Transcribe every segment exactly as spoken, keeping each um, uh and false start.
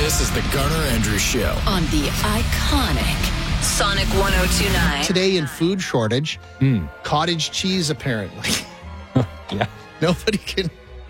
This is the Garner Andrews Show on the iconic Sonic one oh two point nine. Today in food shortage, Mm. cottage cheese apparently. Yeah. Nobody can.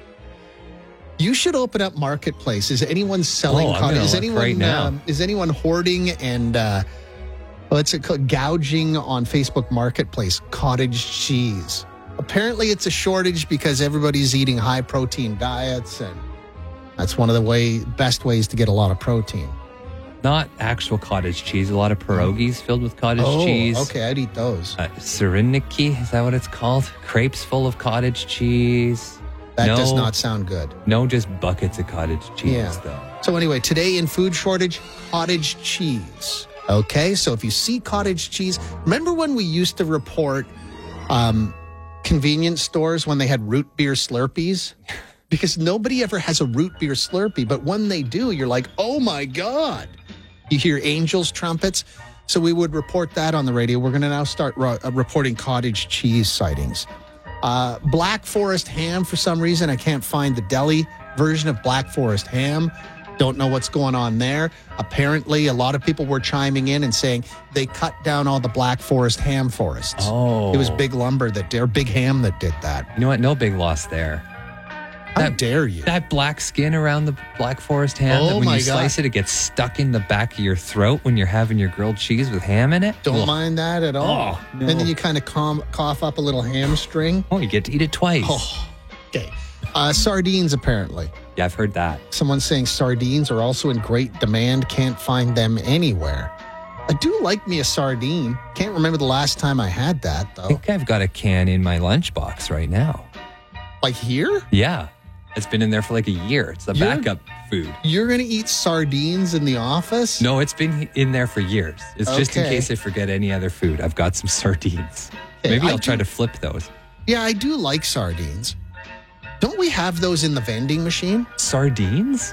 You should open up Marketplace. Is anyone selling Oh, I'm cottage? gonna Is look anyone right now. um, is anyone hoarding and uh, what's it called? Gouging on Facebook Marketplace cottage cheese? Apparently, it's a shortage because everybody's eating high protein diets, and that's one of the way best ways to get a lot of protein. Not actual cottage cheese. A lot of pierogies filled with cottage oh, cheese. okay, I'd eat those. Uh, Syriniki, is that what it's called? Crepes full of cottage cheese. That no, does not sound good. No, just buckets of cottage cheese, Yeah. though. So anyway, today in food shortage, cottage cheese. Okay, so if you see cottage cheese, remember when we used to report um, convenience stores when they had root beer Slurpees? Because nobody ever has a root beer Slurpee, but when they do, you're like, oh my God. You hear angels' trumpets. So we would report that on the radio. We're going to now start ro- uh, reporting cottage cheese sightings. Uh, Black Forest ham, for some reason, I can't find the deli version of Black Forest ham. Don't know what's going on there. Apparently, a lot of people were chiming in and saying they cut down all the Black Forest ham forests. Oh. It was Big Lumber that did, or Big Ham that did that. You know what? No big loss there. How That- dare you? That black skin around the Black Forest ham, Oh that when my you slice God. it, it gets stuck in the back of your throat when you're having your grilled cheese with ham in it. Don't Ugh. mind that at all. Oh, no. And then you kind of com- cough up a little hamstring. Oh, you get to eat it twice. Oh, okay. Uh, sardines, apparently. Yeah, I've heard that. Someone's saying sardines are also in great demand. Can't find them anywhere. I do like me a sardine. Can't remember the last time I had that, I though. think I've got a can in my lunchbox right now. Like here? Yeah. It's been in there for like a year. It's the You're- backup food. You're going to eat sardines in the office? No, it's been in there for years. It's just in Okay. case I forget any other food. I've got some sardines. Okay, Maybe I I'll try do- to flip those. Yeah, I do like sardines. Don't we have those in the vending machine? Sardines?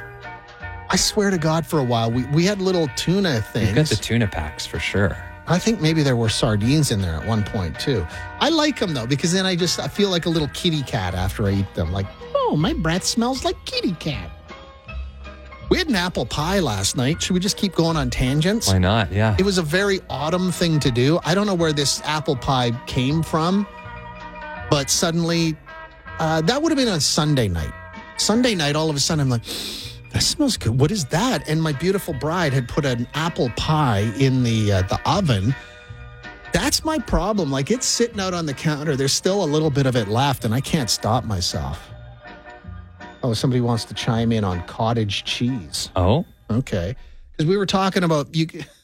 I swear to God, for a while, we, we had little tuna things. You've got the tuna packs for sure. I think maybe there were sardines in there at one point too. I like them though, because then I just I feel like a little kitty cat after I eat them. Like, oh, my breath smells like kitty cat. We had an apple pie last night. Should we just keep going on tangents? Why not? Yeah. It was a very autumn thing to do. I don't know where this apple pie came from, but suddenly, uh, that would have been on Sunday night. Sunday night, all of a sudden, I'm like, that smells good. What is that? And my beautiful bride had put an apple pie in the uh, the oven. That's my problem. Like, it's sitting out on the counter. There's still a little bit of it left, and I can't stop myself. Oh, somebody wants to chime in on cottage cheese. Oh? Okay. Because we were talking about, you.